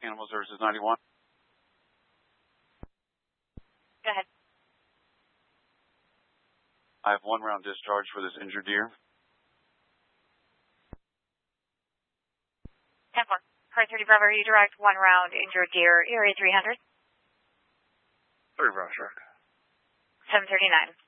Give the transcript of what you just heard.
Animal Services 91. Go ahead. I have 1 round discharge for this injured deer. 10-4. Car 30 Bravo, you direct 1 round injured deer, area 300. 3 Bravo, sir. 739.